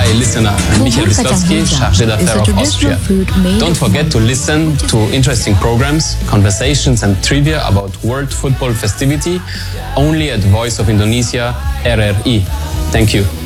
Hi, listener. I'm Michael Wisłocki, chargé d'affaires of Austria. Don't forget to listen to interesting programs, conversations and trivia about World Football Festivity only at Voice of Indonesia, RRI. Thank you.